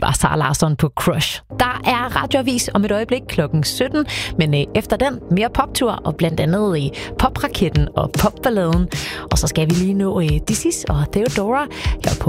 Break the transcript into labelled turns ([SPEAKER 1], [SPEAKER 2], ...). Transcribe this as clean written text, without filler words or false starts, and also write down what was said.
[SPEAKER 1] var Sara Larsson på Crush. Der er radioavis om et øjeblik klokken 17, men efter den mere poptur og blandt andet i Popraketten og Popballaden. Og så skal vi lige nå Dizzy og Theodora her på